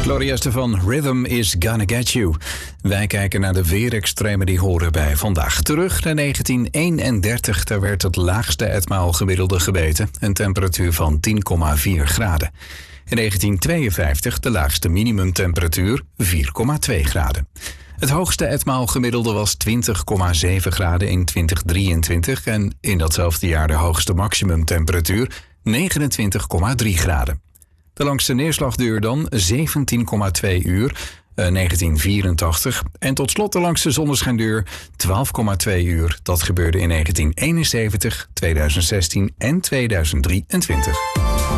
Gloria Estefan, Rhythm is Gonna Get You. Wij kijken naar de weerextremen die horen bij vandaag. Terug naar 1931, daar werd het laagste etmaal gemiddelde gemeten. Een temperatuur van 10,4 graden. In 1952 de laagste minimumtemperatuur 4,2 graden. Het hoogste etmaal gemiddelde was 20,7 graden in 2023... en in datzelfde jaar de hoogste maximumtemperatuur 29,3 graden. De langste neerslagduur dan 17,2 uur, 1984. En tot slot de langste zonneschijnduur 12,2 uur. Dat gebeurde in 1971, 2016 en 2023.